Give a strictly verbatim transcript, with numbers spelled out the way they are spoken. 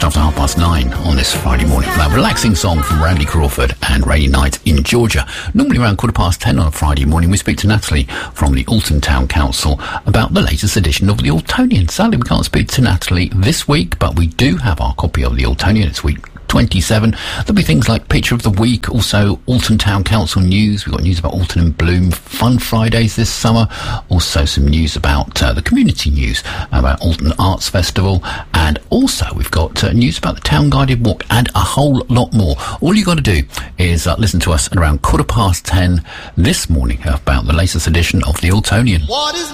Just after half past nine on this Friday morning. That relaxing song from Randy Crawford and Rainy Night in Georgia. Normally around quarter past ten on a Friday morning, we speak to Natalie from the Alton Town Council about the latest edition of the Altonian. Sadly, we can't speak to Natalie this week, but we do have our copy of the Altonian. It's week twenty-seven. There'll be things like Picture of the Week, also Alton Town Council news. We've got news about Alton in Bloom, Fun Fridays this summer. Also some news about uh, the community news, about Alton Arts Festival. And also we've got uh, news about the Town Guided Walk and a whole lot more. All you got to do is uh, listen to us at around quarter past ten this morning about the latest edition of the Altonian. What is